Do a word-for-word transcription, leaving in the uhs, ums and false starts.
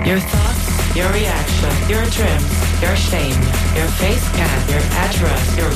Your thoughts, your reaction, your dreams, your shame, your face scan, your address, your